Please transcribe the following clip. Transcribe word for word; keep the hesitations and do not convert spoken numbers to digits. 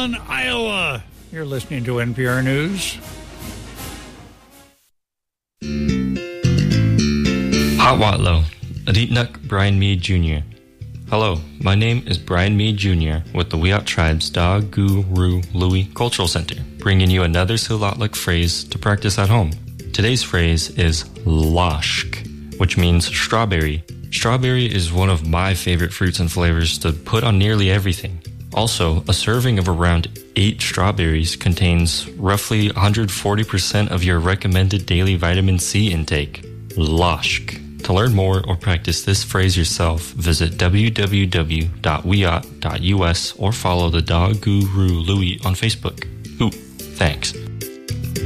Waukegan, Iowa. You're listening to N P R News. Hawatlo, Aditnuk Brian Mead Junior Hello, my name is Brian Mead Junior with the Wiyot Tribe's Da Gu Ru Lui Cultural Center, bringing you another Silatlik phrase to practice at home. Today's phrase is lashk, which means strawberry. Strawberry is one of my favorite fruits and flavors to put on nearly everything. Also, a serving of around eight strawberries contains roughly one hundred forty percent of your recommended daily vitamin C intake. Lashk. To learn more or practice this phrase yourself, visit w w w dot wiyot dot u s or follow the Da Gu Ru Lui on Facebook. Ooh, thanks.